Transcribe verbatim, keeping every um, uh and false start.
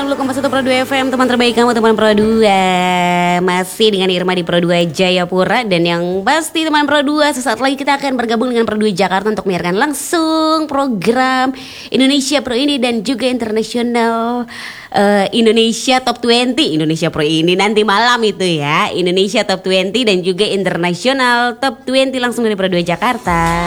sembilan puluh koma satu Pro dua F M, teman terbaik kamu, teman Pro dua. Masih dengan Irma di Pro dua Jayapura. Dan yang pasti teman Pro dua, sesaat lagi kita akan bergabung dengan Pro dua Jakarta untuk menyiarkan langsung program Indonesia Pro ini dan juga internasional uh, Indonesia Top dua puluh. Indonesia Pro ini nanti malam itu ya, Indonesia Top dua puluh dan juga internasional Top dua puluh langsung dari Pro dua Jakarta.